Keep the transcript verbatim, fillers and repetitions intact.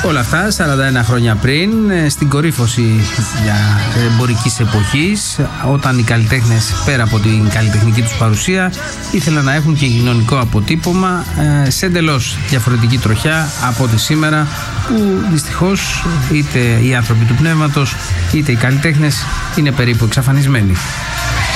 Όλα αυτά σαράντα ένα χρόνια πριν, στην κορύφωση εμπορικής εποχής, όταν οι καλλιτέχνες πέρα από την καλλιτεχνική τους παρουσία ήθελαν να έχουν και κοινωνικό αποτύπωμα σε εντελώς διαφορετική τροχιά από τη σήμερα, που δυστυχώς είτε οι άνθρωποι του πνεύματος είτε οι καλλιτέχνες είναι περίπου εξαφανισμένοι.